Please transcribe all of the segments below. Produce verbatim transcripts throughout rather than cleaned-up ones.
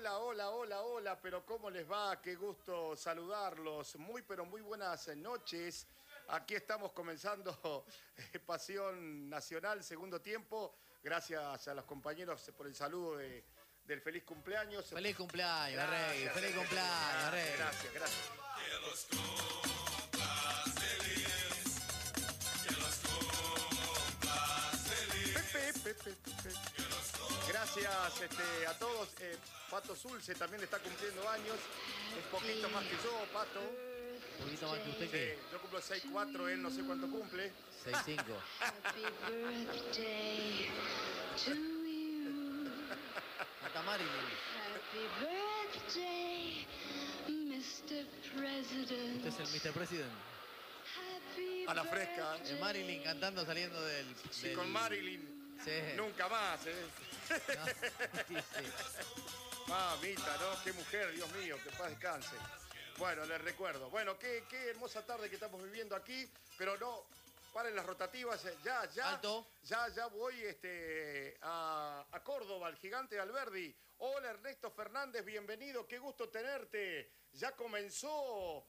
Hola, hola, hola, hola, pero ¿cómo les va? Qué gusto saludarlos. Muy, pero muy buenas noches. Aquí estamos comenzando Pasión Nacional, segundo tiempo. Gracias a los compañeros por el saludo de, del feliz cumpleaños. Feliz cumpleaños, Gracias, Rey. Feliz gracias, cumpleaños, Rey. Gracias, gracias. Que los cumplas feliz, que los cumplas feliz, Pepe, Pepe, Pepe. que los cumplas. Gracias este, a todos. Eh, Pato Zulce también está cumpliendo años. Un poquito más que yo, Pato. Un poquito más que usted Sí, que yo cumplo seis cuatro, él no sé cuánto cumple. seis cinco. Happy birthday to you. Hasta Marilyn. Happy birthday, mister President. Este es el mister President. Happy A la fresca. El Marilyn cantando saliendo del. Sí, del- con Marilyn. Sí. Nunca más, ¿eh? No, sí, sí. Mamita, ¿no? Qué mujer, Dios mío, que paz descanse. Bueno, les recuerdo. Bueno, qué, qué hermosa tarde que estamos viviendo aquí, pero no, paren las rotativas, eh, ya, ya. Alto. Ya, ya voy este, a, a Córdoba, al gigante Alberdi. Hola, Ernesto Fernández, bienvenido, qué gusto tenerte. Ya comenzó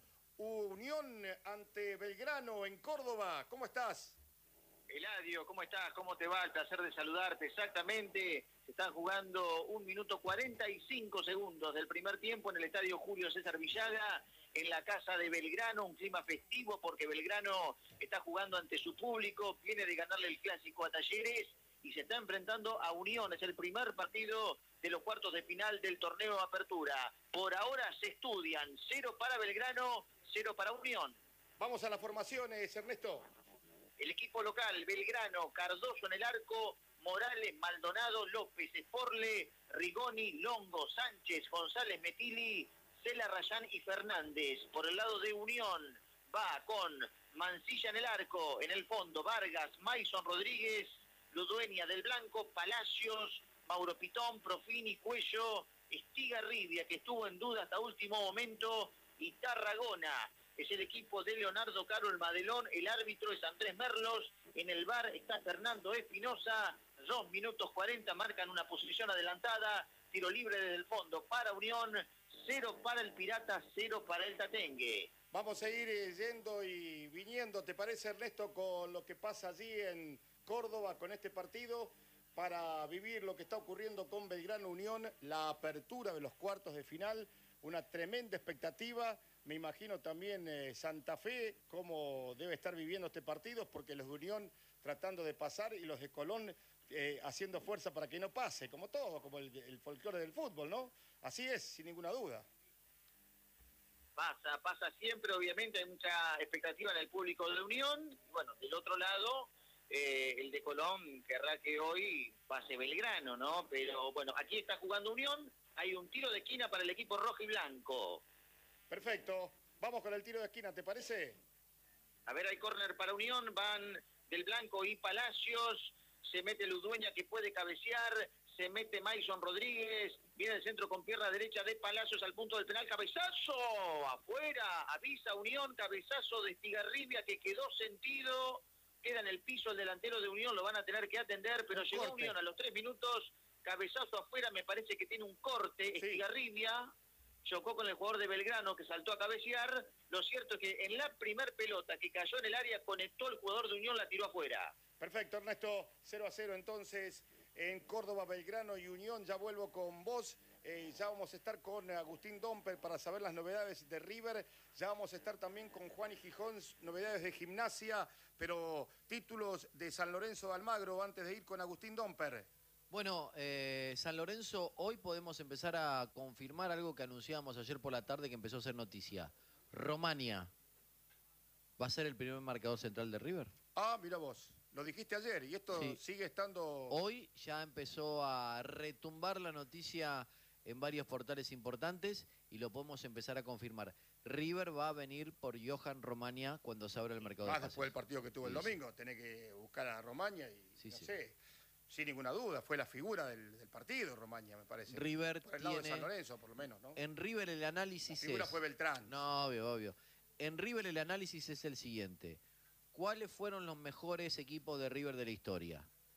Unión ante Belgrano en Córdoba. ¿Cómo estás? Eladio, ¿cómo estás? ¿Cómo te va? El placer de saludarte. Exactamente, se están jugando un minuto cuarenta y cinco segundos del primer tiempo en el estadio Julio César Villaga, en la casa de Belgrano, un clima festivo porque Belgrano está jugando ante su público, viene de ganarle el clásico a Talleres y se está enfrentando a Unión. Es el primer partido de los cuartos de final del torneo Apertura. Por ahora se estudian, cero para Belgrano, cero para Unión. Vamos a las formaciones, Ernesto. El equipo local, Belgrano, Cardoso en el arco, Morales, Maldonado, López, Esporle, Rigoni, Longo, Sánchez, González, Metili, Cela, Rayán y Fernández. Por el lado de Unión va con Mancilla en el arco, en el fondo Vargas, Maison Rodríguez, Ludueña del Blanco, Palacios, Mauro Pitón, Profini, Cuello, Estigarribia, que estuvo en duda hasta último momento, y Tarragona. Es el equipo de Leonardo Caro, el Madelón, el árbitro es Andrés Merlos, en el bar está Fernando Espinosa, dos minutos cuarenta, marcan una posición adelantada, tiro libre desde el fondo para Unión, cero para el Pirata, cero para el Tatengue. Vamos a ir eh, yendo y viniendo, ¿te parece, Ernesto, con lo que pasa allí en Córdoba con este partido para vivir lo que está ocurriendo con Belgrano Unión, la apertura de los cuartos de final, una tremenda expectativa? Me imagino también eh, Santa Fe, cómo debe estar viviendo este partido, porque los de Unión tratando de pasar y los de Colón eh, haciendo fuerza para que no pase, como todo, como el, el folclore del fútbol, ¿no? Así es, sin ninguna duda. Pasa, pasa siempre, obviamente hay mucha expectativa en el público de Unión. Y bueno, del otro lado, eh, el de Colón querrá que hoy pase Belgrano, ¿no? Pero bueno, aquí está jugando Unión, hay un tiro de esquina para el equipo rojo y blanco. Perfecto, vamos con el tiro de esquina, ¿te parece? A ver, hay córner para Unión, van del Blanco y Palacios, se mete Ludueña que puede cabecear, se mete Maison Rodríguez, viene el centro con pierna derecha de Palacios al punto del penal, cabezazo, afuera, avisa Unión, cabezazo de Estigarribia que quedó sentido, queda en el piso el delantero de Unión, lo van a tener que atender, pero Un llegó corte. Unión a los tres minutos, cabezazo afuera, me parece que tiene un corte, Sí. Estigarribia, chocó con el jugador de Belgrano que saltó a cabecear. Lo cierto es que en la primer pelota que cayó en el área conectó el jugador de Unión, la tiró afuera. Perfecto, Ernesto, cero a cero entonces en Córdoba, Belgrano y Unión. Ya vuelvo con vos, eh, ya vamos a estar con Agustín Domper para saber las novedades de River, ya vamos a estar también con Juan y Gijón, novedades de Gimnasia, pero títulos de San Lorenzo de Almagro antes de ir con Agustín Domper. Bueno, eh, San Lorenzo, hoy podemos empezar a confirmar algo que anunciábamos ayer por la tarde que empezó a ser noticia. Romania, ¿va a ser el primer marcador central de River? Ah, mira vos, lo dijiste ayer y esto Sí. sigue estando... Hoy ya empezó a retumbar la noticia en varios portales importantes y lo podemos empezar a confirmar. River va a venir por Johan Romania cuando se abra el mercado Más de pases. después del partido que tuvo el Sí, sí. domingo, tenés que buscar a Romaña y Sí, no sí. sé, sin ninguna duda, fue la figura del, del partido Romaña, me parece. River por el lado de tiene- San Lorenzo, por lo menos, ¿no? En River el análisis La figura es... fue Beltrán. No, obvio, obvio. En River el análisis es el siguiente. ¿Cuáles fueron los mejores equipos de River de la historia?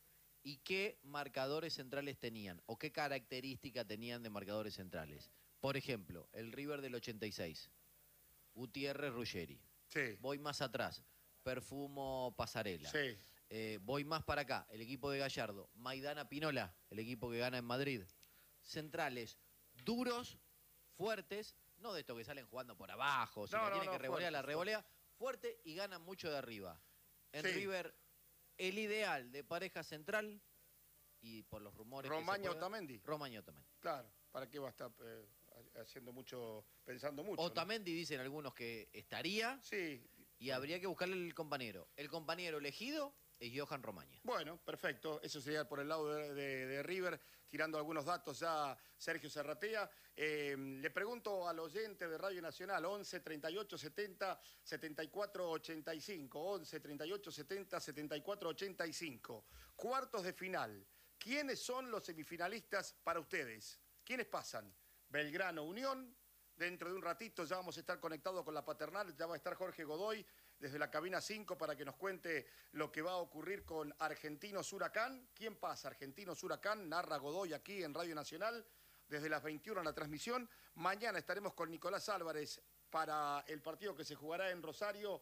y qué marcadores centrales tenían o qué característica tenían de marcadores centrales. Por ejemplo, el River del ochenta y seis, Gutiérrez Ruggeri. Sí. Voy más atrás, Perfumo Pasarela. Sí. Eh, voy más para acá, el equipo de Gallardo, Maidana Pinola, el equipo que gana en Madrid. Centrales duros, fuertes, no de estos que salen jugando por abajo, si No, la no, tienen no, que revolear, la fuerte, revolea, fuerte y ganan mucho de arriba. En Sí. River, el ideal de pareja central, y por los rumores Romaña que se pueda- Otamendi. Romaña Otamendi. Claro, ¿para qué va a estar eh, haciendo mucho, pensando mucho? ¿no? Otamendi dicen algunos que estaría Sí, y habría que buscarle el compañero. El compañero elegido es Johan Romaña. bueno, perfecto. Eso sería por el lado de, de- de River, tirando algunos datos ya Sergio Serratea. Eh, le pregunto al oyente de Radio Nacional, once, treinta y ocho, setenta, setenta y cuatro, ochenta y cinco, once, treinta y ocho, setenta, setenta y cuatro, ochenta y cinco. Cuartos de final. ¿Quiénes son los semifinalistas para ustedes? ¿Quiénes pasan? Belgrano Unión. Dentro de un ratito ya vamos a estar conectados con la paternal, ya va a estar Jorge Godoy desde la cabina cinco para que nos cuente lo que va a ocurrir con Argentinos Huracán. ¿Quién pasa? Argentinos Huracán, narra Godoy aquí en Radio Nacional, desde las veintiuna en la transmisión. Mañana estaremos con Nicolás Álvarez para el partido que se jugará en Rosario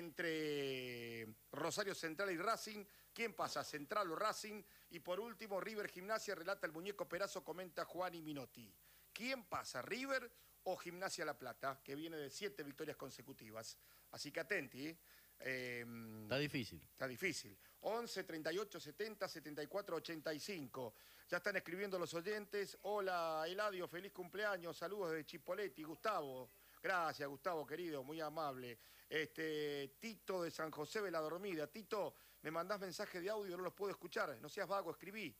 entre Rosario Central y Racing. ¿Quién pasa? Central o Racing. Y por último, River Gimnasia, relata el muñeco Perazo, comenta Juan y Minotti. ¿Quién pasa? ¿River o Gimnasia La Plata, que viene de siete victorias consecutivas? Así que atenti, ¿eh? Eh, Está difícil. Está difícil. once, treinta y ocho, setenta, setenta y cuatro, ochenta y cinco. Ya están escribiendo los oyentes. Hola, Eladio, feliz cumpleaños. Saludos desde Chipoleti. Gustavo. Gracias, Gustavo, querido, muy amable. Este, Tito de San José de la Dormida. Tito, me mandás mensajes de audio, no los puedo escuchar. No seas vago, escribí.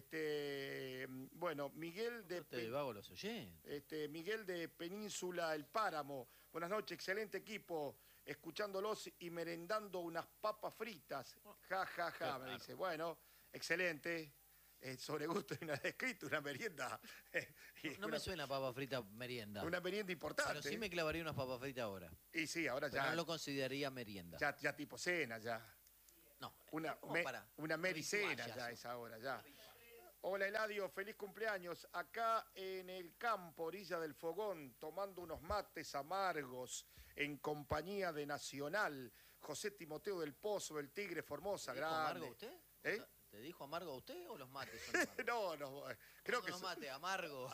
Este, bueno, Miguel de... Te Pe- vago los oyentes. este, Miguel de Península El Páramo. Buenas noches, excelente equipo. Escuchándolos y merendando unas papas fritas. Ja, ja, ja, me dice. Bueno, excelente. Eh, sobre gusto y una descrito, una merienda. Y No una, me suena papa frita merienda. una merienda importante. Pero sí me clavaría unas papas fritas ahora. Y sí, ahora Pero ya, no lo consideraría merienda. ya, ya tipo cena, ya. No, Una, como me- para una mericena ritual, ya ya es ahora, ya. Hola Eladio, feliz cumpleaños. Acá en el campo, orilla del fogón, tomando unos mates amargos en compañía de Nacional. José Timoteo del Pozo, el Tigre Formosa, ¿Te dijo grande. amargo a usted? ¿Eh? ¿Te dijo amargo a usted o los mates son amargos? No, no, creo No, que los es mates, amargo.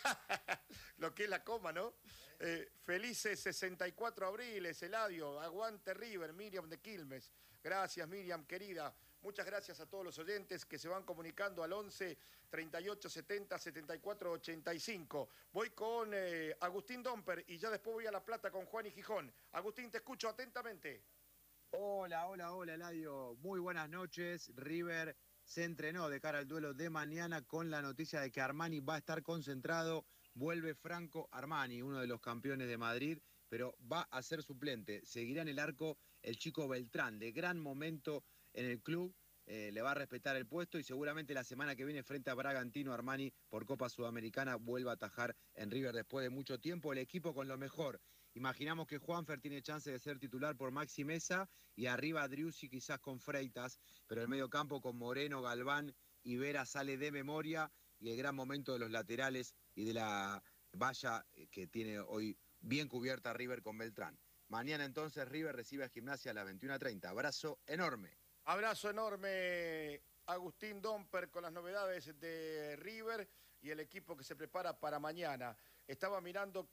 lo que es la coma, ¿no? Eh, felices sesenta y cuatro abriles, Eladio, aguante River, Miriam de Quilmes. Gracias, Miriam, querida. Muchas gracias a todos los oyentes que se van comunicando al once, treinta y ocho, setenta, setenta y cuatro, ochenta y cinco. Voy con eh, Agustín Domper y ya después voy a La Plata con Juan y Gijón. Agustín, te escucho atentamente. Hola, hola, hola, Eladio. Muy buenas noches. River se entrenó de cara al duelo de mañana con la noticia de que Armani va a estar concentrado. Vuelve Franco Armani, uno de los campeones de Madrid, pero va a ser suplente. Seguirá en el arco el chico Beltrán, de gran momento en el club. Eh, le va a respetar el puesto y seguramente la semana que viene frente a Bragantino Armani por Copa Sudamericana vuelva a atajar en River después de mucho tiempo. El equipo con lo mejor. Imaginamos que Juanfer tiene chance de ser titular por Maxi Mesa y arriba Driussi quizás con Freitas, pero el medio campo con Moreno, Galván y Vera sale de memoria y el gran momento de los laterales y de la valla que tiene hoy bien cubierta River con Beltrán. Mañana entonces River recibe a Gimnasia a las veintiuna treinta. Abrazo enorme. Abrazo enorme, Agustín Domper, con las novedades de River y el equipo que se prepara para mañana. Estaba mirando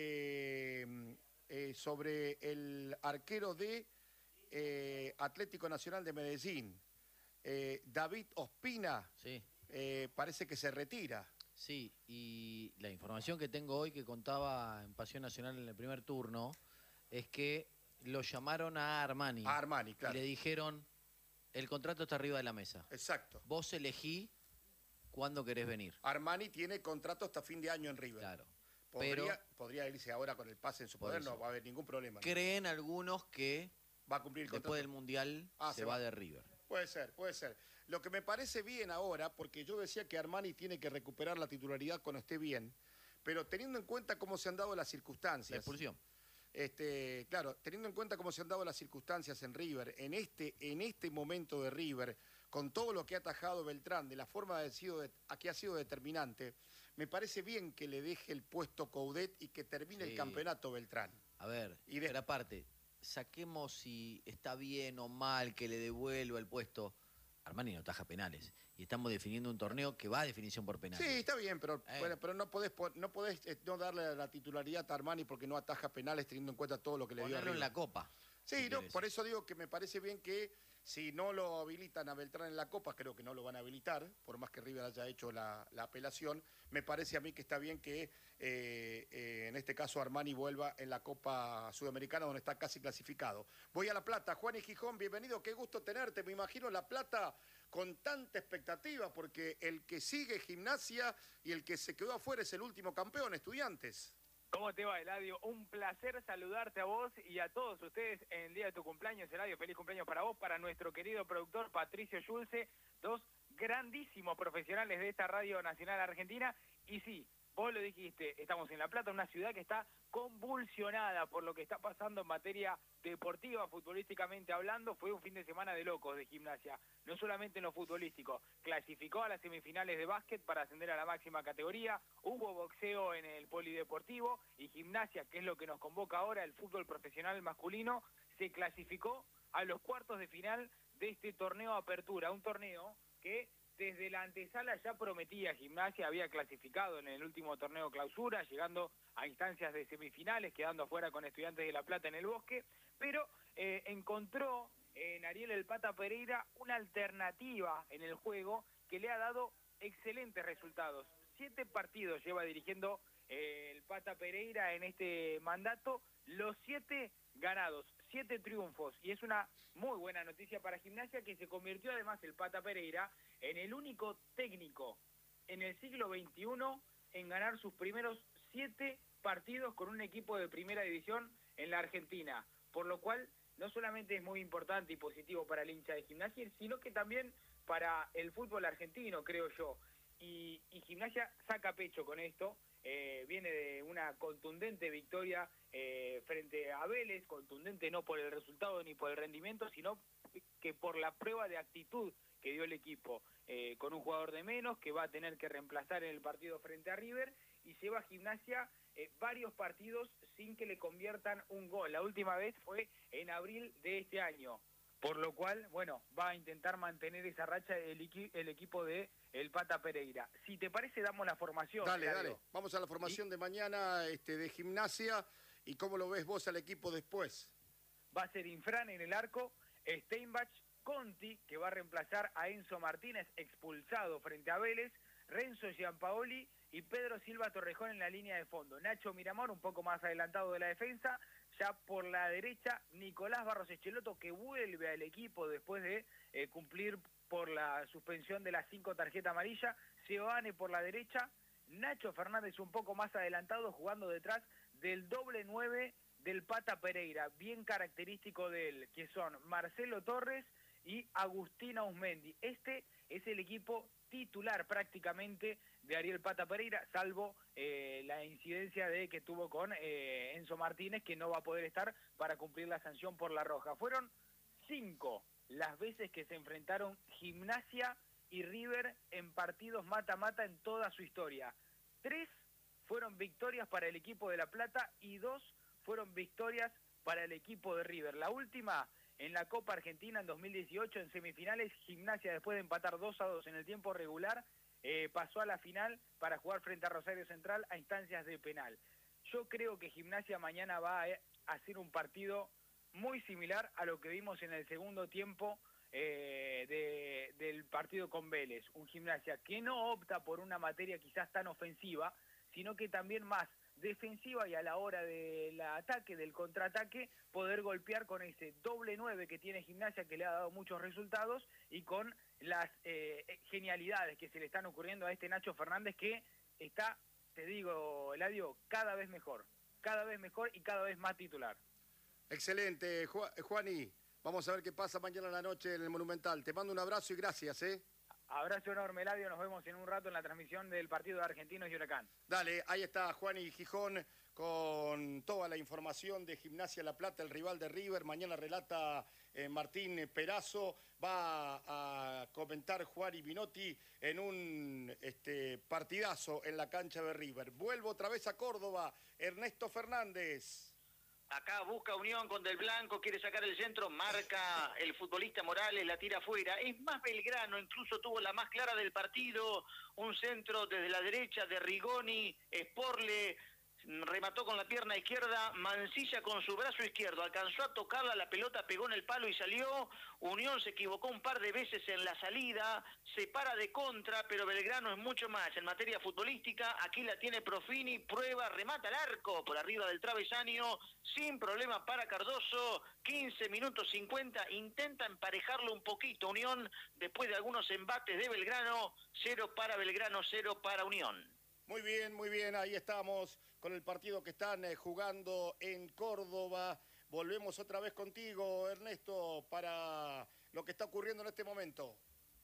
que eh, sobre el arquero de eh, Atlético Nacional de Medellín, eh, David Ospina, Sí, eh, parece que se retira. sí. Y la información que tengo hoy que contaba en Pasión Nacional en el primer turno es que lo llamaron a Armani. A Armani, claro. Y le dijeron, el contrato está arriba de la mesa. Exacto. Vos elegí cuándo querés venir. Armani tiene contrato hasta fin de año en River. Claro. Podría, Pero podría irse ahora con el pase en su Por poder, eso. no va a haber ningún problema. creen algunos que Va a cumplir el contrato. después del Mundial Ah, se, se va va. de River. Puede ser, puede ser. Lo que me parece bien ahora, porque yo decía que Armani tiene que recuperar la titularidad cuando esté bien, pero teniendo en cuenta cómo se han dado las La circunstancias. expulsión. Este, claro, teniendo en cuenta cómo se han dado las circunstancias en River, en este, en este momento de River, con todo lo que ha atajado Beltrán, de la forma de sido de, a que ha sido determinante, me parece bien que le deje el puesto Coudet y que termine Sí. el campeonato Beltrán. A ver, Y de- pero aparte, saquemos si está bien o mal que le devuelva el puesto. Armani no taja penales. Y estamos definiendo un torneo que va a definición por penales. Sí, está bien, pero, Eh. bueno, pero no podés, pon- no podés eh, no darle la titularidad a Armani porque no ataja penales teniendo en cuenta todo lo que le dio Ponerlo en arriba. la copa. Sí, si no, querés. por eso digo que me parece bien que si no lo habilitan a Beltrán en la Copa, creo que no lo van a habilitar, por más que River haya hecho la, la apelación, me parece a mí que está bien que eh, eh, en este caso Armani vuelva en la Copa Sudamericana donde está casi clasificado. Voy a La Plata, Juan y Gijón, bienvenido, qué gusto tenerte, me imagino La Plata con tanta expectativa porque el que sigue Gimnasia y el que se quedó afuera es el último campeón, Estudiantes. ¿Cómo te va, Eladio? Un placer saludarte a vos y a todos ustedes en el día de tu cumpleaños, Eladio. Feliz cumpleaños para vos, para nuestro querido productor Patricio Schulze, dos grandísimos profesionales de esta Radio Nacional Argentina. Y sí, vos lo dijiste, estamos en La Plata, una ciudad que está convulsionada por lo que está pasando en materia deportiva, futbolísticamente hablando. Fue un fin de semana de locos de Gimnasia, no solamente en lo futbolístico. Clasificó a las semifinales de básquet para ascender a la máxima categoría, hubo boxeo en el polideportivo y Gimnasia, que es lo que nos convoca ahora, el fútbol profesional masculino, se clasificó a los cuartos de final de este torneo Apertura, un torneo que desde la antesala ya prometía. Gimnasia había clasificado en el último torneo Clausura, llegando a instancias de semifinales, quedando afuera con Estudiantes de La Plata en el Bosque, pero eh, encontró en Ariel El Pata Pereira una alternativa en el juego que le ha dado excelentes resultados. Siete partidos lleva dirigiendo eh, el Pata Pereira en este mandato, los siete ganados, siete triunfos, y es una muy buena noticia para Gimnasia, que se convirtió además el Pata Pereira en el único técnico en el siglo veintiuno en ganar sus primeros siete partidos con un equipo de primera división en la Argentina, por lo cual no solamente es muy importante y positivo para el hincha de Gimnasia, sino que también para el fútbol argentino, creo yo. Y, y Gimnasia saca pecho con esto, eh, viene de una contundente victoria eh, frente a Vélez, contundente no por el resultado ni por el rendimiento, sino que por la prueba de actitud que dio el equipo, eh, con un jugador de menos que va a tener que reemplazar en el partido frente a River, y lleva a Gimnasia eh, varios partidos sin que le conviertan un gol. La última vez fue en abril de este año, por lo cual, bueno, va a intentar mantener esa racha el, equi el equipo de el Pata Pereira. Si te parece, damos la formación. Dale, Eladio. dale, vamos a la formación de mañana este, de Gimnasia y cómo lo ves vos al equipo después. Va a ser Infran en el arco, Steinbach, Conti, que va a reemplazar a Enzo Martínez, expulsado frente a Vélez, Renzo Giampaoli y Pedro Silva Torrejón en la línea de fondo. Nacho Miramón, un poco más adelantado de la defensa. Ya por la derecha, Nicolás Barros Echeloto, que vuelve al equipo después de eh, cumplir por la suspensión de las cinco tarjetas amarillas. Seoane por la derecha, Nacho Fernández un poco más adelantado, jugando detrás del doble nueve del Pata Pereira, bien característico de él, que son Marcelo Torres y Agustín Ausmendi. Este es el equipo titular prácticamente de Ariel Pata Pereira, salvo eh, la incidencia de que tuvo con eh, Enzo Martínez, que no va a poder estar para cumplir la sanción por la roja. Fueron cinco las veces que se enfrentaron Gimnasia y River en partidos mata-mata en toda su historia. Tres fueron victorias para el equipo de La Plata y dos fueron victorias para el equipo de River. La última en la Copa Argentina en dos mil dieciocho, en semifinales, Gimnasia, después de empatar dos a dos en el tiempo regular, eh, pasó a la final para jugar frente a Rosario Central a instancias de penal. Yo creo que Gimnasia mañana va a hacer un partido muy similar a lo que vimos en el segundo tiempo eh, de, del partido con Vélez. Un Gimnasia que no opta por una materia quizás tan ofensiva, sino que también más defensiva, y a la hora del ataque, del contraataque, poder golpear con ese doble nueve que tiene Gimnasia, que le ha dado muchos resultados, y con las eh, genialidades que se le están ocurriendo a este Nacho Fernández, que está, te digo, Eladio, cada vez mejor, cada vez mejor y cada vez más titular. Excelente, Ju- Juani. Vamos a ver qué pasa mañana en la noche en el Monumental. Te mando un abrazo y gracias, ¿eh? Abrazo enorme, Eladio. Nos vemos en un rato en la transmisión del partido de Argentinos y Huracán. Dale, ahí está Juani Gijón. Con con toda la información de Gimnasia La Plata, el rival de River. Mañana relata eh, Martín Perazo. Va a comentar Juan y Binotti en un este, partidazo en la cancha de River. Vuelvo otra vez a Córdoba. Ernesto Fernández. Acá busca Unión con Del Blanco, quiere sacar el centro, marca el futbolista Morales, la tira afuera. Es más Belgrano, incluso tuvo la más clara del partido. Un centro desde la derecha de Rigoni, Sporle. Remató con la pierna izquierda, Mancilla con su brazo izquierdo, alcanzó a tocarla, la pelota pegó en el palo y salió. Unión se equivocó un par de veces en la salida, se para de contra, pero Belgrano es mucho más en materia futbolística. Aquí la tiene Profini, prueba, remata al arco por arriba del travesaño, sin problema para Cardoso. Quince minutos cincuenta, intenta emparejarlo un poquito Unión después de algunos embates de Belgrano. Cero para Belgrano, cero para Unión. Muy bien, muy bien, ahí estamos con el partido que están eh, jugando en Córdoba. Volvemos otra vez contigo, Ernesto, para lo que está ocurriendo en este momento.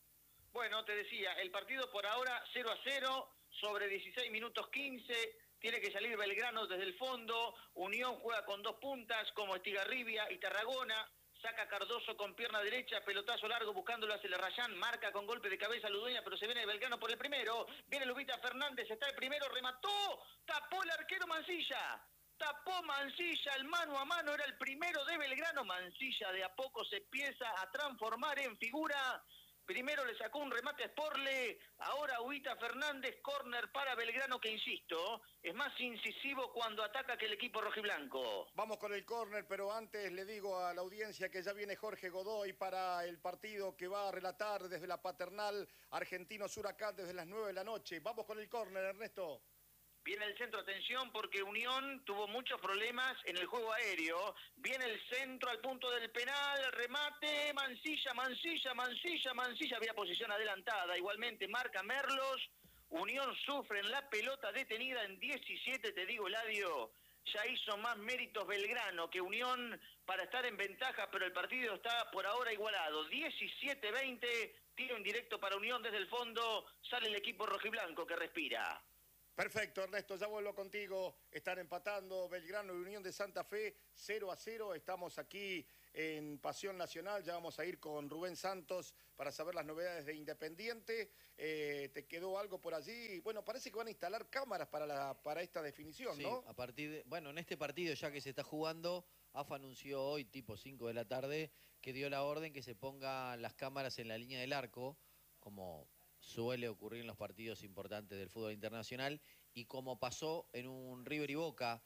Bueno, te decía, el partido por ahora cero a cero, sobre dieciséis minutos quince, tiene que salir Belgrano desde el fondo. Unión juega con dos puntas como Estigarribia y Tarragona. Saca Cardoso con pierna derecha, pelotazo largo buscándolo hacia el Rayán, marca con golpe de cabeza Ludueña, pero se viene Belgrano por el primero. Viene Lubita Fernández, está el primero, remató, tapó el arquero Mancilla. Tapó Mancilla, el mano a mano era el primero de Belgrano. Mancilla de a poco se empieza a transformar en figura. Primero le sacó un remate a Sporle, ahora Huita Fernández, córner para Belgrano, que insisto, es más incisivo cuando ataca que el equipo rojiblanco. Vamos con el córner, pero antes le digo a la audiencia que ya viene Jorge Godoy para el partido que va a relatar desde la Paternal Argentinos Huracán desde las nueve de la noche. Vamos con el córner, Ernesto. Viene el centro, atención, porque Unión tuvo muchos problemas en el juego aéreo. Viene el centro al punto del penal, remate, Mancilla, Mancilla, Mancilla, Mancilla. Había posición adelantada, igualmente marca Merlos. Unión sufre en la pelota detenida en diecisiete, te digo, Eladio. Ya hizo más méritos Belgrano que Unión para estar en ventaja, pero el partido está por ahora igualado. diecisiete veinte, tiro indirecto para Unión desde el fondo, sale el equipo rojiblanco que respira. Perfecto, Ernesto, ya vuelvo contigo. Están empatando Belgrano y Unión de Santa Fe cero a cero. Estamos aquí en Pasión Nacional. Ya vamos a ir con Rubén Santos para saber las novedades de Independiente. Eh, ¿Te quedó algo por allí? Bueno, parece que van a instalar cámaras para, la, para esta definición, Sí, ¿no? a partir de, bueno, en este partido ya que se está jugando, A F A anunció hoy, tipo cinco de la tarde, que dio la orden que se pongan las cámaras en la línea del arco, como suele ocurrir en los partidos importantes del fútbol internacional, y como pasó en un River y Boca,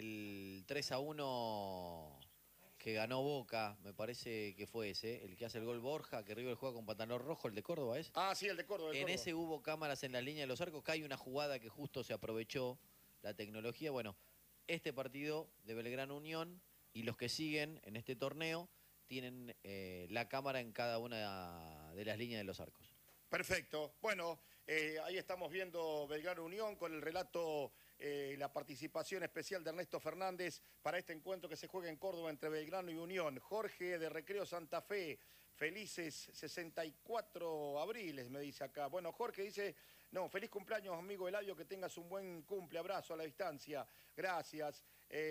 el tres a uno que ganó Boca, me parece que fue ese, el que hace el gol Borja, que River juega con pantalón rojo, el de Córdoba, ¿es? Ah, sí, el de Córdoba. El En Córdoba. ese hubo cámaras en la línea de los arcos, que hay una jugada que justo se aprovechó la tecnología. Bueno, este partido de Belgrano Unión y los que siguen en este torneo tienen eh, la cámara en cada una de las líneas de los arcos. Perfecto. Bueno, eh, ahí estamos viendo Belgrano Unión con el relato, eh, la participación especial de Ernesto Fernández para este encuentro que se juega en Córdoba entre Belgrano y Unión. Jorge de Recreo Santa Fe, felices sesenta y cuatro abriles, me dice acá. Bueno, Jorge dice, no, feliz cumpleaños, amigo Eladio, que tengas un buen cumple, abrazo a la distancia. Gracias.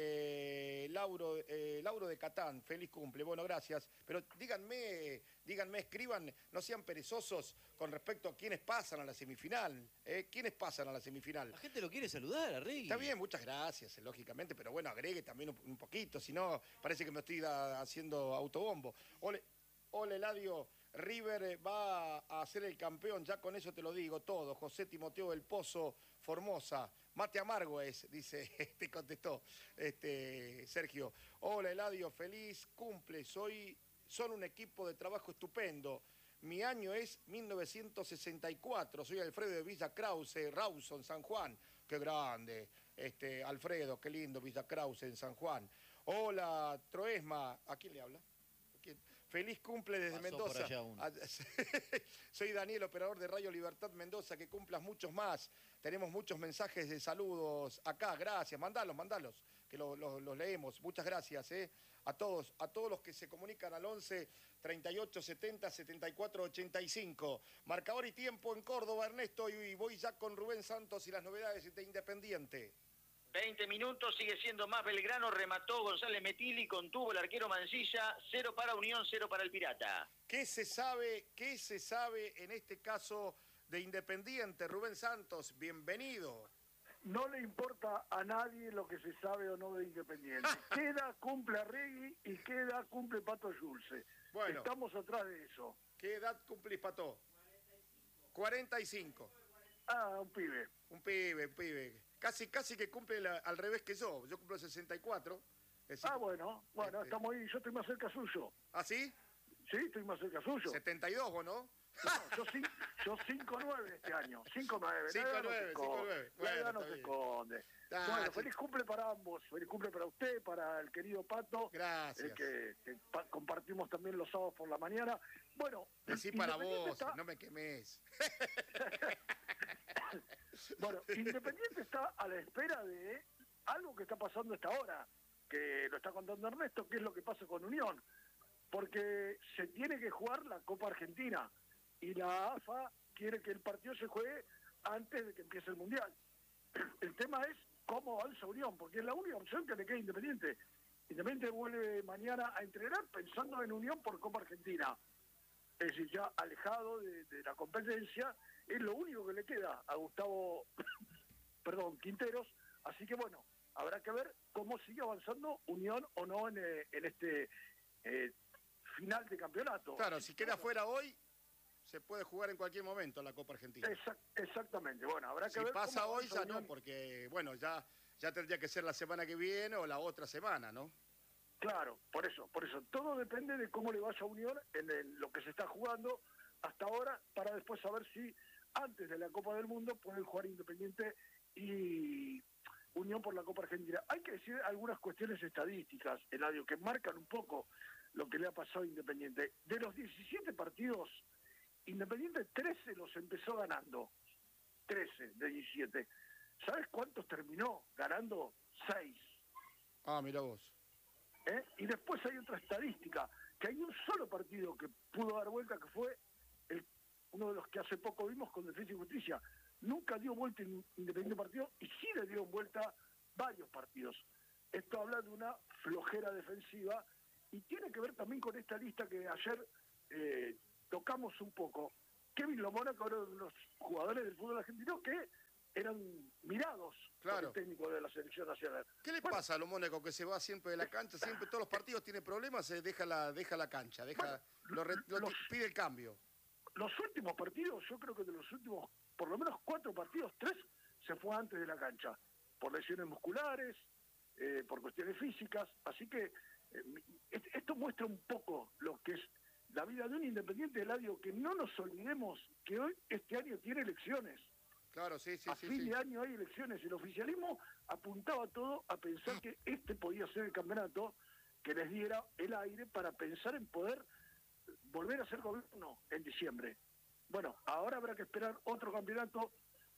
Eh, Lauro, eh, Lauro de Catán, feliz cumple, bueno, gracias. Pero díganme, díganme, escriban, no sean perezosos con respecto a quiénes pasan a la semifinal. ¿eh? ¿Quiénes pasan a la semifinal? La gente lo quiere saludar, Arregui. Está bien, muchas gracias, eh, lógicamente, pero bueno, agregue también un, un poquito, si no, parece que me estoy da, haciendo autobombo. Ole, ole, Eladio, River eh, va a ser el campeón, ya con eso te lo digo todo. José Timoteo del Pozo, Formosa. Mate amargo es, dice, te contestó este, Sergio. Hola, Eladio, feliz cumple. Soy, son un equipo de trabajo estupendo. Mi año es mil novecientos sesenta y cuatro. Soy Alfredo de Villa Krause, Rawson, San Juan. Qué grande, este, Alfredo, qué lindo, Villa Krause en San Juan. Hola, Troesma. ¿A quién le habla? ¿A quién? Feliz cumple desde Pasó Mendoza. por allá uno. Soy Daniel, operador de Radio Libertad Mendoza. Que cumplas muchos más. Tenemos muchos mensajes de saludos acá. Gracias. Mandalos, mandalos, que los lo, lo leemos. Muchas gracias eh, a todos, a todos los que se comunican al once, treinta y ocho, setenta, setenta y cuatro, ochenta y cinco. Marcador y tiempo en Córdoba, Ernesto, y voy ya con Rubén Santos y las novedades de Independiente. veinte minutos, sigue siendo más Belgrano, remató González Metili, contuvo el arquero Mancilla, cero para Unión, cero para el Pirata. ¿Qué se sabe, qué se sabe en este caso de Independiente? Rubén Santos, bienvenido. No le importa a nadie lo que se sabe o no de Independiente. Queda, cumple Arregui y queda, cumple Pato Yulce. Bueno. Estamos atrás de eso. ¿Qué edad cumplís, Pato? cuarenta y cinco. Ah, un pibe. Un pibe, un pibe. Casi, casi que cumple la- al revés que yo. Yo cumplo sesenta y cuatro. Es decir, Ah, bueno, bueno, Este. estamos ahí. Yo estoy más cerca suyo. ¿Ah, sí? Sí, estoy más cerca suyo. setenta y dos, ¿o no? No, yo cin- yo cinco nueve este año. cinco nueve. cinco La edad no nueve, se cinco esconde. nueve. La edad Bueno, no está se bien. esconde. Ah, Bueno, sí. feliz cumple para ambos. Feliz cumple para usted, para el querido Pato. Gracias. eh, que, que pa- compartimos también los sábados por la mañana. Bueno, Decí para Independiente vos, está- no me quemes. Bueno, Independiente está a la espera de algo que está pasando a esta hora, que lo está contando Ernesto, que es lo que pasa con Unión. Porque se tiene que jugar la Copa Argentina y la A F A quiere que el partido se juegue antes de que empiece el Mundial. El tema es cómo avanza Unión, porque es la única opción que le queda a Independiente. Independiente vuelve mañana a entrenar pensando en Unión por Copa Argentina. Es decir, ya alejado de, de la competencia, es lo único que le queda a Gustavo, perdón, Quinteros. Así que bueno, habrá que ver cómo sigue avanzando Unión o no en, eh, en este eh, final de campeonato. Claro, si queda fuera hoy, se puede jugar en cualquier momento la Copa Argentina. Exact- exactamente, bueno, habrá que Si ver pasa cómo hoy, avanza ya no, Unión. porque, bueno, ya, ya tendría que ser la semana que viene o la otra semana, ¿no? Claro, por eso, por eso. Todo depende de cómo le vaya a Unión en el- lo que se está jugando hasta ahora, para después saber si antes de la Copa del Mundo pueden jugar Independiente y Unión por la Copa Argentina. Hay que decir algunas cuestiones estadísticas, Eladio, que marcan un poco lo que le ha pasado a Independiente. De los diecisiete partidos, Independiente trece los empezó ganando. trece de diecisiete. ¿Sabes cuántos terminó ganando? seis. Ah, mira vos. ¿eh? Y después hay otra estadística, que hay un solo partido que pudo dar vuelta, que fue el, uno de los que hace poco vimos con Defensa y Justicia. Nunca dio vuelta en Independiente partido y sí le dio vuelta varios partidos. Esto habla de una flojera defensiva y tiene que ver también con esta lista que ayer eh, tocamos un poco. Kevin Lomona, que era uno de los jugadores del fútbol argentino que eran mirados Claro. por el técnico de la selección nacional. ¿Qué le Bueno, pasa a lo Mónaco que se va siempre de la cancha? Siempre todos los partidos tiene problemas, se deja la, deja la cancha, deja, Bueno, lo re- lo los- ti- pide el cambio. Los últimos partidos, yo creo que de los últimos, por lo menos cuatro partidos, tres se fue antes de la cancha, por lesiones musculares, eh, por cuestiones físicas, así que eh, et- esto muestra un poco lo que es la vida de un Independiente Eladio, que no nos olvidemos que hoy, este año tiene elecciones. Claro, sí, sí, a sí. fin sí. de año hay elecciones. El oficialismo apuntaba todo a pensar que este podía ser el campeonato que les diera el aire para pensar en poder volver a ser gobierno en diciembre. Bueno, ahora habrá que esperar otro campeonato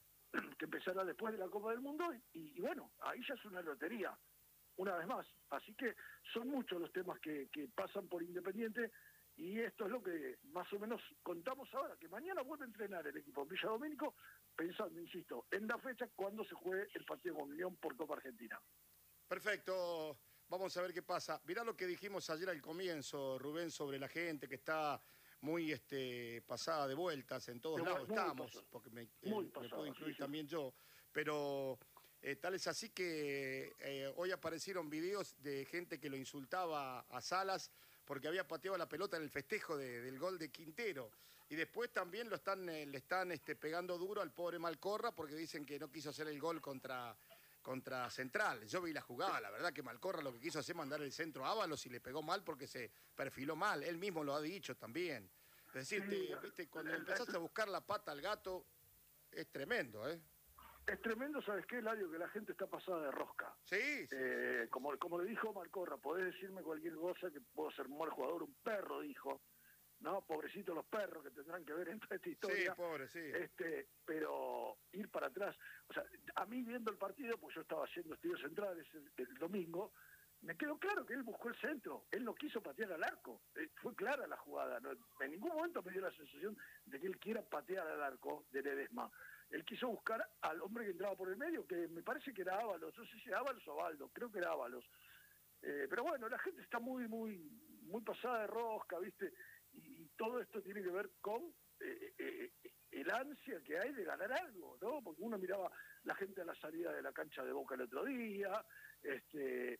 que empezará después de la Copa del Mundo y, y bueno, ahí ya es una lotería, una vez más. Así que son muchos los temas que, que pasan por Independiente y esto es lo que más o menos contamos ahora, que mañana vuelve a entrenar el equipo en Villa Domínico, pensando, insisto, en la fecha cuando se juegue el partido con Unión por Copa Argentina. Perfecto, vamos a ver qué pasa. Mirá lo que dijimos ayer al comienzo, Rubén, sobre la gente que está muy este, pasada de vueltas, en todos Muy- lados muy estamos, pasada. porque me, Muy eh, me pasada, puedo incluir sí, sí. también yo, pero eh, tal es así que eh, hoy aparecieron videos de gente que lo insultaba a Salas porque había pateado la pelota en el festejo de- del gol de Quintero. Y después también lo están, eh, le están este, pegando duro al pobre Malcorra porque dicen que no quiso hacer el gol contra, contra Central. Yo vi la jugada, la verdad que Malcorra lo que quiso hacer es mandar el centro a Ábalos y le pegó mal porque se perfiló mal. Él mismo lo ha dicho también. Es decir, Sí, te- viste, cuando empezaste a buscar la pata al gato, es tremendo, ¿eh? Es tremendo, ¿sabes qué, Eladio? Que la gente está pasada de rosca. Sí, sí. Eh, como, como le dijo Malcorra, podés decirme cualquier cosa, que puedo ser un mal jugador, un perro, dijo. No, pobrecitos los perros que tendrán que ver en toda esta Sí, historia. pobre, sí. Este, pero ir para atrás, o sea, a mí viendo el partido, pues yo estaba haciendo estudios centrales el, el domingo, me quedó claro que él buscó el centro, él no quiso patear al arco, eh, fue clara la jugada, no, en ningún momento me dio la sensación de que él quiera patear al arco de Ledesma. él quiso buscar al hombre que entraba por el medio, que me parece que era Ábalos, no sé si Ábalos o Baldo, creo que era Ábalos. Eh, pero bueno, la gente está muy, muy, muy pasada de rosca, ¿viste? Y, y todo esto tiene que ver con eh, eh, el ansia que hay de ganar algo, ¿no? Porque uno miraba la gente a la salida de la cancha de Boca el otro día, este...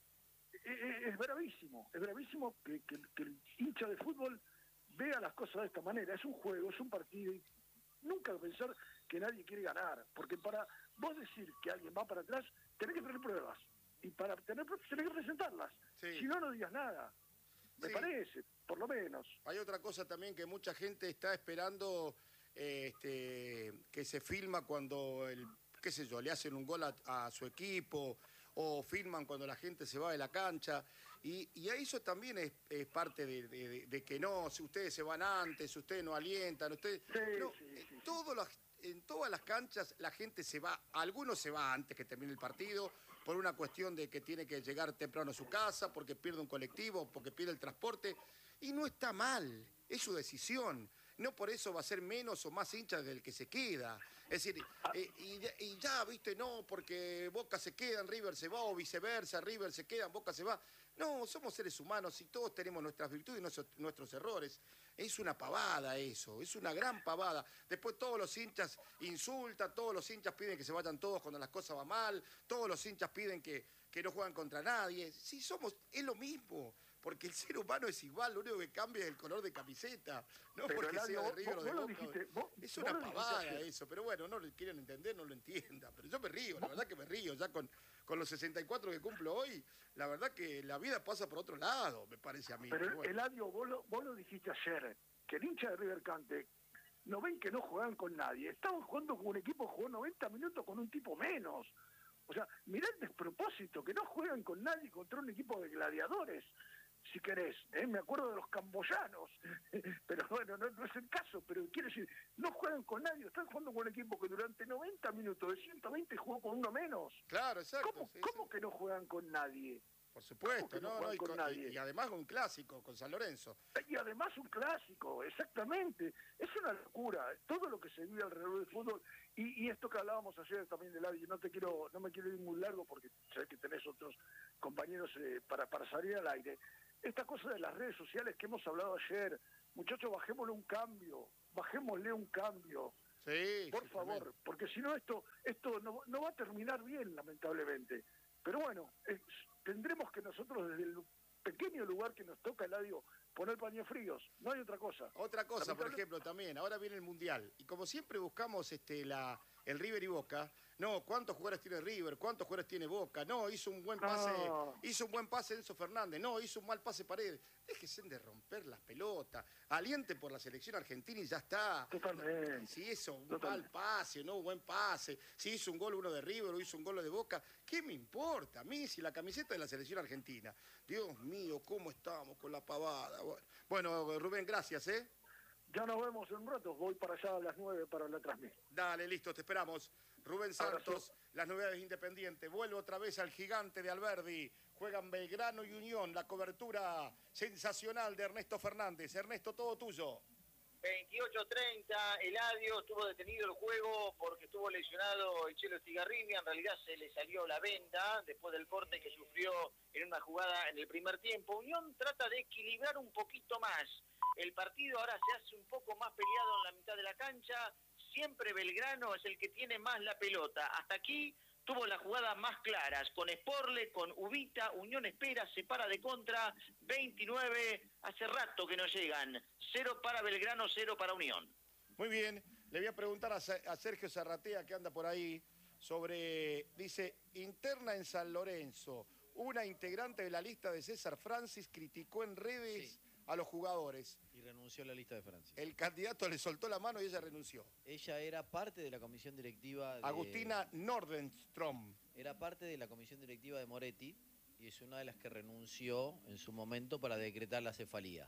Es bravísimo, es bravísimo que, que, que el hincha de fútbol vea las cosas de esta manera. Es un juego, es un partido, y nunca pensar que nadie quiere ganar, porque para vos decir que alguien va para atrás, tenés que tener pruebas, y para tener pruebas tenés que presentarlas, Sí. si no, no digas nada, me Sí. parece, por lo menos. Hay otra cosa también que mucha gente está esperando, eh, este, que se filma cuando, el, qué sé yo, le hacen un gol a, a su equipo, o filman cuando la gente se va de la cancha, y, y eso también es, es parte de, de- de que no, si ustedes se van antes, ustedes no alientan, ustedes... Sí, no, sí, eh, sí, sí. todos los- en todas las canchas la gente se va, algunos se va antes que termine el partido, por una cuestión de que tiene que llegar temprano a su casa, porque pierde un colectivo, porque pierde el transporte, y no está mal, es su decisión. No por eso va a ser menos o más hincha del que se queda. Es decir, eh, y, de- y ya, viste, no, porque Boca se queda, River se va, o viceversa, River se queda, Boca se va. No, somos seres humanos y todos tenemos nuestras virtudes y nuestros, nuestros errores. Es una pavada eso, es una gran pavada. Después todos los hinchas insultan, todos los hinchas piden que se vayan todos cuando las cosas van mal, todos los hinchas piden que, que no juegan contra nadie. Sí, somos, es lo mismo, porque el ser humano es igual, lo único que cambia es el color de camiseta, no Pero, porque Eladio, sea de vos- River o vos de lo Boca. dijiste, vos- Es vos una lo dijiste pavada ayer. eso, pero bueno, no lo quieren entender, no lo entiendan. Pero yo me río, la verdad que me río, ya con, con los sesenta y cuatro que cumplo hoy, la verdad que la vida pasa por otro lado, me parece a mí. Pero, pero bueno. Eladio, vos lo, vos lo dijiste ayer, que el hincha de River Cante, no ven que no juegan con nadie, estaban jugando con un equipo que jugó noventa minutos con un tipo menos. O sea, mirá el despropósito, que no juegan con nadie contra un equipo de gladiadores, si querés, ¿eh? Me acuerdo de los camboyanos, pero bueno, no, no es el caso, pero quiero decir, no juegan con nadie, están jugando con un equipo que durante noventa minutos de ciento veinte jugó con uno menos. Claro, exacto. ¿Cómo, sí, cómo sí. que no juegan con nadie? Por supuesto, ¿Cómo que no no, juegan no, y, con con- nadie? y- y además un clásico con San Lorenzo. Y además un clásico, exactamente. Es una locura, todo lo que se vive alrededor del fútbol. Y, y esto que hablábamos ayer también del y no te quiero, no me quiero ir muy largo porque sé que tenés otros compañeros eh, para, para salir al aire. Esta cosa de las redes sociales que hemos hablado ayer, muchachos, bajémosle un cambio, bajémosle un cambio, Sí, por sí, favor, tremendo. porque si no esto, esto no, no va a terminar bien, lamentablemente. Pero bueno, es- tendremos que nosotros desde el pequeño lugar que nos toca, Eladio, poner paños fríos, no hay otra cosa. Otra cosa, por Lamentable- ejemplo, también, ahora viene el Mundial, y como siempre buscamos este, la, el River y Boca, no, ¿cuántos jugadores tiene River? ¿Cuántos jugadores tiene Boca? No, hizo un buen pase, No. hizo un buen pase Enzo Fernández, no, hizo un mal pase Paredes. Déjense de romper las pelotas, aliente por la selección argentina y ya está. Totalmente. Si hizo un Totalmente. mal pase, no, buen pase, si hizo un gol uno de River o hizo un gol de Boca, ¿qué me importa a mí si la camiseta de la selección argentina? Dios mío, ¿cómo estamos con la pavada? Bueno, bueno, Rubén, gracias, ¿eh? Ya nos vemos en un rato, voy para allá a las nueve para la transmisión. Dale, listo, te esperamos. Rubén Santos, Abrazo. las novedades independientes. Vuelve otra vez al gigante de Alberdi. Juegan Belgrano y Unión. La cobertura sensacional de Ernesto Fernández. Ernesto, todo tuyo. veintiocho treinta, Eladio estuvo detenido el juego porque estuvo lesionado el Chelo Estigarribia, en realidad se le salió la venda después del corte que sufrió en una jugada en el primer tiempo. Unión trata de equilibrar un poquito más el partido, ahora se hace un poco más peleado en la mitad de la cancha, siempre Belgrano es el que tiene más la pelota. Hasta aquí tuvo las jugadas más claras, con Sporle, con Ubita, Unión espera, se para de contra, veintinueve, hace rato que no llegan, cero para Belgrano, cero para Unión. Muy bien. Le voy a preguntar a, Se- a Sergio Zarratea, que anda por ahí, sobre, dice, interna en San Lorenzo. Una integrante de la lista de César Francis criticó en redes Sí. a los jugadores. Y renunció a la lista de Francis. El candidato le soltó la mano y ella renunció. Ella era parte de la comisión directiva de... Agustina Nordenstrom. Era parte de la comisión directiva de Moretti y es una de las que renunció en su momento para decretar la cefalía.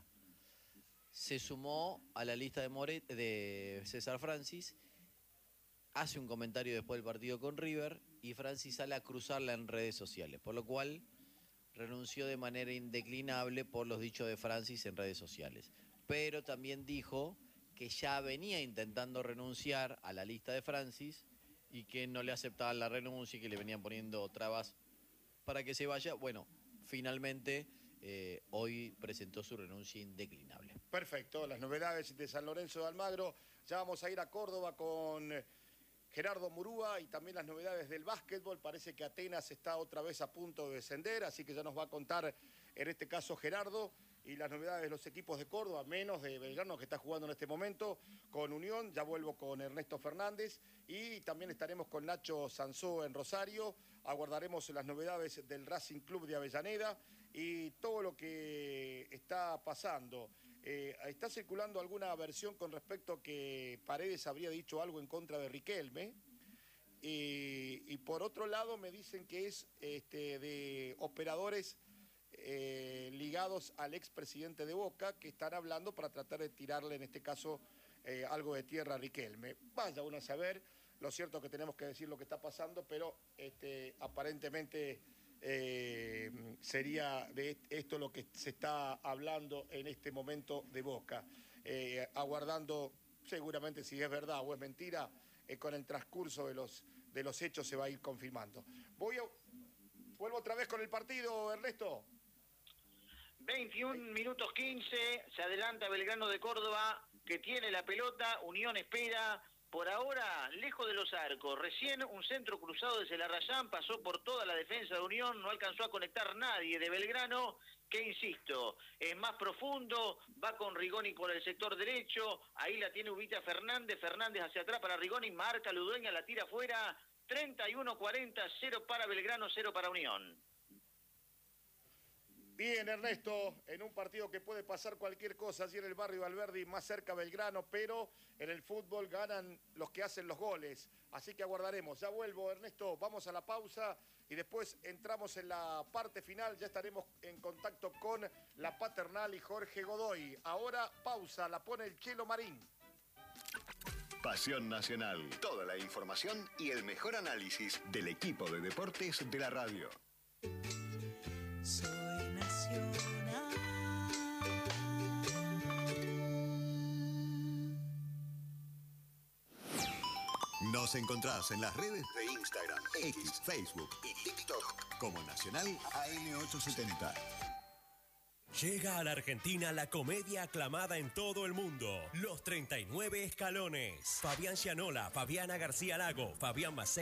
Se sumó a la lista de, Moret- de César Francis, hace un comentario después del partido con River y Francis sale a cruzarla en redes sociales, por lo cual renunció de manera indeclinable por los dichos de Francis en redes sociales. Pero también dijo que ya venía intentando renunciar a la lista de Francis y que no le aceptaban la renuncia y que le venían poniendo trabas para que se vaya. Bueno, finalmente eh, hoy presentó su renuncia indeclinable. Perfecto, las novedades de San Lorenzo de Almagro. Ya vamos a ir a Córdoba con Gerardo Murúa y también las novedades del básquetbol. Parece que Atenas está otra vez a punto de descender, así que ya nos va a contar en este caso Gerardo y las novedades de los equipos de Córdoba, menos de Belgrano que está jugando en este momento con Unión. Ya vuelvo con Ernesto Fernández y también estaremos con Nacho Sansó en Rosario. Aguardaremos las novedades del Racing Club de Avellaneda y todo lo que está pasando. Eh, está circulando alguna versión con respecto a que Paredes habría dicho algo en contra de Riquelme. Y, y por otro lado me dicen que es este, de operadores eh, ligados al expresidente de Boca que están hablando para tratar de tirarle en este caso eh, algo de tierra a Riquelme. Vaya uno a saber, lo cierto es que tenemos que decir lo que está pasando, pero este, aparentemente eh, sería de esto lo que se está hablando en este momento de Boca, eh, aguardando seguramente si es verdad o es mentira, eh, con el transcurso de los, de los hechos se va a ir confirmando. Voy a, vuelvo otra vez con el partido, Ernesto. veintiún minutos quince, se adelanta Belgrano de Córdoba, que tiene la pelota, Unión espera, por ahora lejos de los arcos, recién un centro cruzado de Celarrayán, pasó por toda la defensa de Unión, no alcanzó a conectar nadie de Belgrano, que insisto, es más profundo, va con Rigoni por el sector derecho, ahí la tiene Ubita Fernández, Fernández hacia atrás para Rigoni, marca Ludueña, la tira afuera, treinta y uno cuarenta, cero para Belgrano, cero para Unión. Bien, Ernesto, en un partido que puede pasar cualquier cosa, allí en el barrio Alberdi, más cerca Belgrano, pero en el fútbol ganan los que hacen los goles. Así que aguardaremos. Ya vuelvo, Ernesto, vamos a la pausa y después entramos en la parte final. Ya estaremos en contacto con la Paternal y Jorge Godoy. Ahora pausa, la pone el Chelo Marín. Pasión Nacional. Toda la información y el mejor análisis del equipo de deportes de la radio. Soy nacional. Nos encontrás en las redes de Instagram, X, Facebook y TikTok como Nacional A M ochocientos setenta. Llega a la Argentina la comedia aclamada en todo el mundo, Los treinta y nueve Escalones. Fabián Gianola, Fabiana García Lago, Fabián Macei.